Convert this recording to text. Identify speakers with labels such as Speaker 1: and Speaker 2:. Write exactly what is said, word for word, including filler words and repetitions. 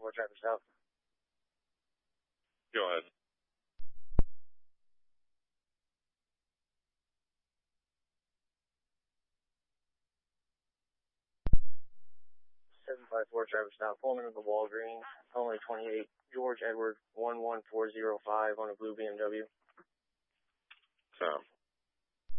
Speaker 1: four, traffic stop.
Speaker 2: Go ahead.
Speaker 1: seven five four, traffic stop. Pulling into the Walgreens. Only twenty-eight. George Edward one one four zero five on a blue B M W.
Speaker 2: So.